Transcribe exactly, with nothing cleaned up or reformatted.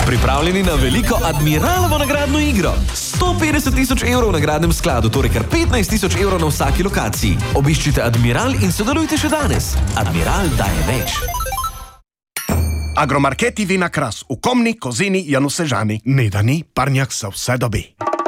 pripravljeni na veliko Admiralovo nagradno igro. sto petdeset tisoč evrov v nagradnem skladu, torej kar petnajst tisoč evrov na vsaki lokaciji. Obiščite Admiral in sodelujte še danes. Admiral daje več. Agromarketi Vina Kras v Komni, Kozini, Janusežani. Nedani, parnjak za vse dobi.